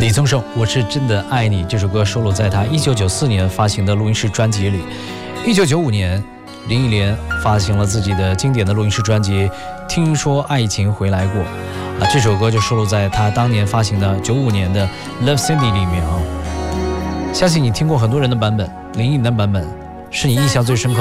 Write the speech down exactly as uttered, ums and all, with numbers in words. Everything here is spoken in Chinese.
李宗盛，我是真的爱你，这首歌收录在他一九九四年发行的录音室专辑里。一九九五年，林忆莲发行了自己的经典的录音室专辑《听说爱情回来过》啊，这首歌就收录在他当年发行的九五年的《Love Cindy》里面啊。相信你听过很多人的版本，林忆莲的版本是你印象最深刻的。